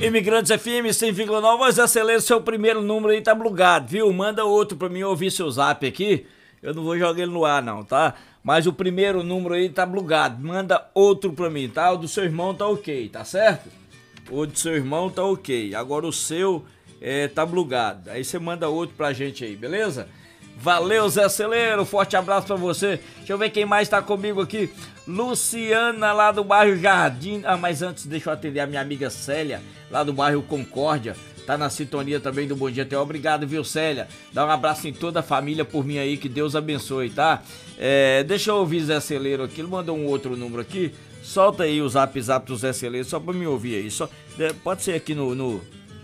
Imigrantes FM 100,9, mas acelera o seu primeiro número aí, tá blugado, viu? Manda outro pra mim ouvir seu zap aqui. Eu não vou jogar ele no ar não, tá? Mas o primeiro número aí tá blugado. Manda outro pra mim, tá? O do seu irmão tá ok, tá certo? O do seu irmão tá ok. Agora o seu tá blugado. Aí você manda outro pra gente aí, beleza? Valeu, Zé Celeiro, forte abraço pra você. Deixa eu ver quem mais tá comigo aqui. Luciana, lá do bairro Jardim. Ah, mas antes deixa eu atender a minha amiga Célia, lá do bairro Concórdia. Tá na sintonia também do Bom Dia Até. Obrigado, viu, Célia? Dá um abraço em toda a família por mim aí, que Deus abençoe, tá? Deixa eu ouvir Zé Celeiro aqui, ele mandou um outro número aqui. Solta aí o zap do Zé Celeiro, só pra me ouvir aí. Pode ser aqui no...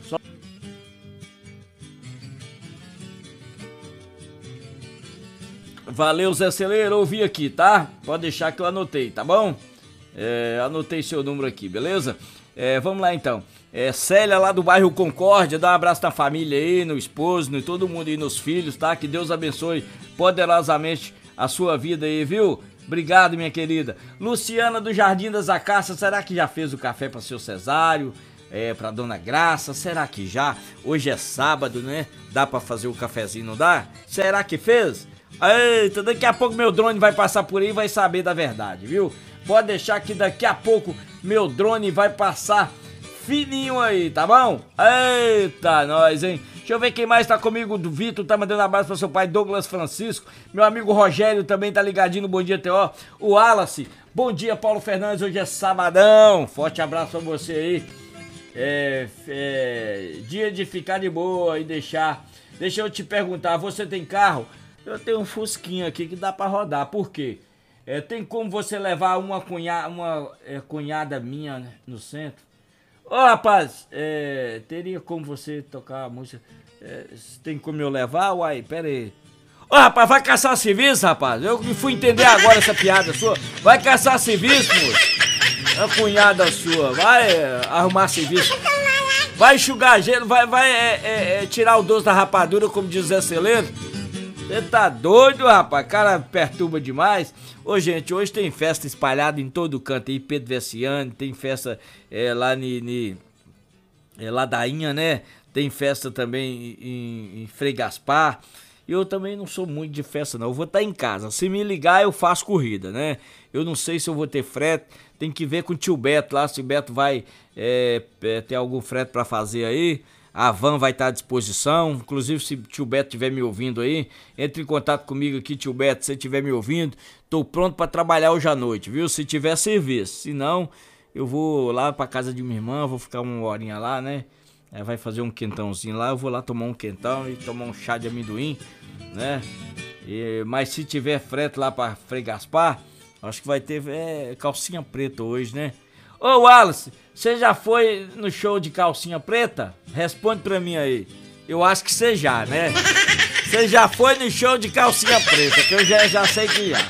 Valeu, Zé Celeiro, ouvi aqui, tá? Pode deixar que eu anotei, tá bom? Anotei seu número aqui, beleza? Vamos lá então. Célia, lá do bairro Concórdia, dá um abraço na família aí, no esposo, no todo mundo aí, nos filhos, tá? Que Deus abençoe poderosamente a sua vida aí, viu? Obrigado, minha querida. Luciana do Jardim das Acácias, será que já fez o café para seu Cesário? Pra Dona Graça, será que já? Hoje é sábado, né? Dá pra fazer o cafezinho, não dá? Será que fez? Eita, daqui a pouco meu drone vai passar por aí e vai saber da verdade, viu? Pode deixar que daqui a pouco meu drone vai passar fininho aí, tá bom? Eita, nós, hein? Deixa eu ver quem mais tá comigo. O Vitor tá mandando um abraço pra seu pai, Douglas Francisco. Meu amigo Rogério também tá ligadinho no Bom Dia TO. O Wallace, bom dia, Paulo Fernandes. Hoje é sabadão. Forte abraço pra você aí. Dia de ficar de boa e deixar. Deixa eu te perguntar, você tem carro? Eu tenho um Fusquinha aqui que dá pra rodar. Por quê? Tem como você levar uma cunhada minha, né, no centro? Ô, rapaz, teria como você tocar a música? Tem como eu levar? Uai, pera aí. Ô, rapaz, vai caçar serviço, rapaz? Eu fui entender agora essa piada sua. Vai caçar serviço, moço? A cunhada sua, vai arrumar serviço. Vai enxugar gelo, vai tirar o doce da rapadura, como diz o Zé Celeiro. Você tá doido, rapaz? Cara perturba demais. Ô, gente, hoje tem festa espalhada em todo canto aí. Pedro Vessiani, tem festa lá Ladainha, né? Tem festa também em Frei Gaspar. Eu também não sou muito de festa, não. Eu vou estar em casa. Se me ligar, eu faço corrida, né? Eu não sei se eu vou ter frete. Tem que ver com o tio Beto lá, se o Beto vai ter algum frete pra fazer aí. A van vai estar à disposição. Inclusive, se o tio Beto estiver me ouvindo aí, entre em contato comigo aqui, tio Beto, se você estiver me ouvindo. Tô pronto para trabalhar hoje à noite, viu? Se tiver serviço. Se não, eu vou lá pra casa de minha irmã, vou ficar uma horinha lá, né? Vai fazer um quentãozinho lá, eu vou lá tomar um quentão e tomar um chá de amendoim, né? Mas se tiver frete lá pra Frei Gaspar, acho que vai ter calcinha preta hoje, né? Ô, Wallace, você já foi no show de calcinha preta? Responde pra mim aí. Eu acho que você já, né? Você já foi no show de calcinha preta, que eu já sei que já.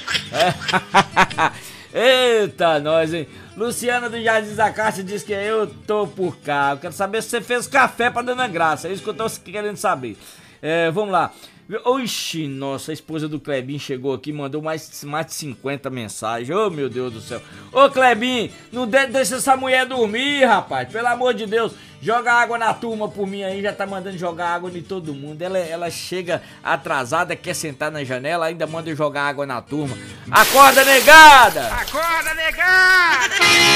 Eita, nós, hein? Luciana do Jardim da Caixa diz que eu tô por cá. Eu quero saber se você fez café pra Dona Graça. É isso que eu tô querendo saber. Vamos lá. Oxi, nossa, a esposa do Clebinho chegou aqui e mandou mais de 50 mensagens. Ô, meu Deus do céu. Ô, Clebinho, não deixa essa mulher dormir, rapaz. Pelo amor de Deus. Joga água na turma por mim aí. Já tá mandando jogar água em todo mundo. Ela chega atrasada, quer sentar na janela, ainda manda jogar água na turma. Acorda, negada! Acorda, negada!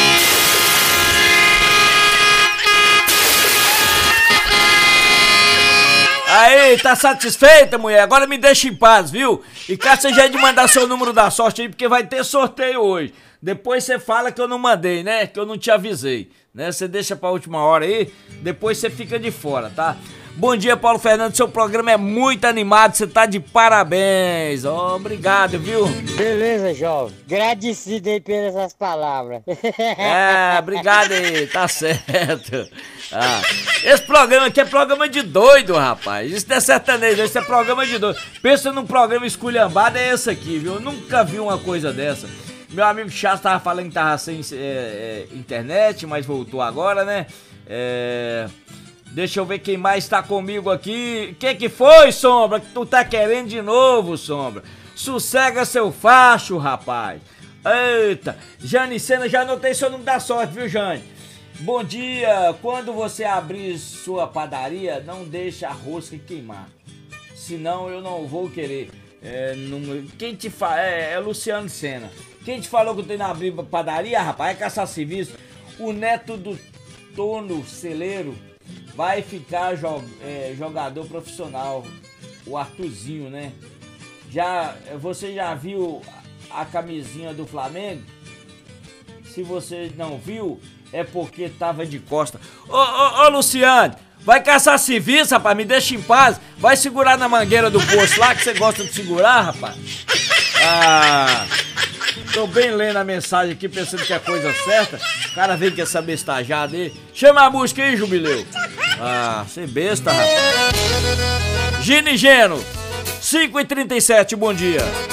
Aí, tá satisfeita, mulher? Agora me deixa em paz, viu? E caça já de mandar seu número da sorte aí, porque vai ter sorteio hoje. Depois você fala que eu não mandei, né? Que eu não te avisei, né? Você deixa pra última hora aí, depois você fica de fora, tá? Bom dia, Paulo Fernandes, seu programa é muito animado, você tá de parabéns. Obrigado, viu? Beleza, jovem. Agradecido aí pelas essas palavras. Obrigado aí, tá certo. Esse programa aqui é programa de doido, rapaz. Isso não é sertanejo, isso é programa de doido. Pensa num programa esculhambado, é esse aqui, viu? Eu nunca vi uma coisa dessa. Meu amigo Chato tava falando que tava sem internet, mas voltou agora, né? Deixa eu ver quem mais tá comigo aqui. Que foi, Sombra? Que tu tá querendo de novo, Sombra? Sossega seu facho, rapaz. Eita, Jane Sena, já anotei seu nome da sorte, viu, Jane? Bom dia, quando você abrir sua padaria, não deixe a rosca queimar. Senão eu não vou querer. Quem te fala? É Luciano Senna. Quem te falou que eu tenho que abrir padaria, rapaz? É caçar serviço. O neto do Tono Celeiro vai ficar jogador profissional. O Arthurzinho, né? Você já viu a camisinha do Flamengo? Se você não viu, é porque tava de costa. Ô Luciano, vai caçar serviço, rapaz, me deixa em paz. Vai segurar na mangueira do poço lá que você gosta de segurar, rapaz. Tô bem lendo a mensagem aqui, pensando que é coisa certa. O cara vem com essa bestajada aí. Chama a música aí, Jubileu. Você besta, rapaz. Gino e Geno, 5h37, bom dia.